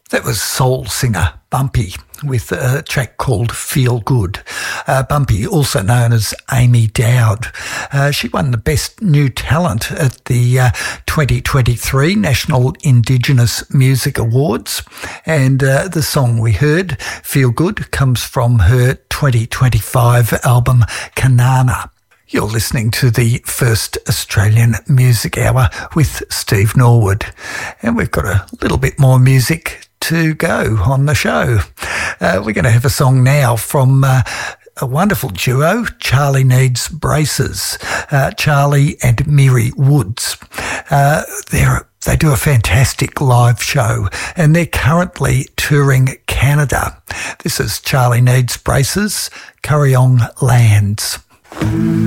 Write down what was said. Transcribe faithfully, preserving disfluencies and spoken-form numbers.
That was soul singer Bumpy with a track called Feel Good. Uh, Bumpy, also known as Amy Dowd. Uh, she won the Best New Talent at the uh, twenty twenty-three National Indigenous Music Awards. And uh, the song we heard, Feel Good, comes from her twenty twenty-five album Kanana. You're listening to the First Australian Music Hour with Steve Norwood. And we've got a little bit more music to go on the show. Uh, we're going to have a song now from uh, a wonderful duo, Charlie Needs Braces, uh, Charlie and Miri Woods. Uh, they're They do a fantastic live show and they're currently touring Canada. This is Charlie Needs Braces, Curryong Lands.